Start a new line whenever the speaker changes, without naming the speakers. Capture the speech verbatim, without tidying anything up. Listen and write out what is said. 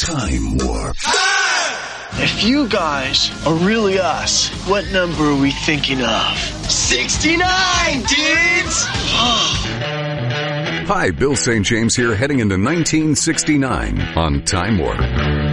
Time Warp.
If you guys are really us, what number are we thinking of? sixty-nine, dudes!
Hi, Bill Saint James here, heading into nineteen sixty-nine on Time Warp.